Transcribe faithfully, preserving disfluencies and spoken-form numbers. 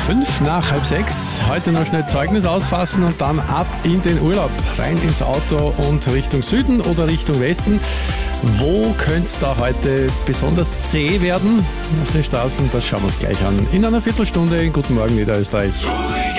Fünf nach halb sechs. Heute noch schnell Zeugnis ausfassen und dann ab in den Urlaub. Rein ins Auto und Richtung Süden oder Richtung Westen. Wo könnte es da heute besonders zäh werden auf den Straßen? Das schauen wir uns gleich an. In einer Viertelstunde. Guten Morgen, Niederösterreich.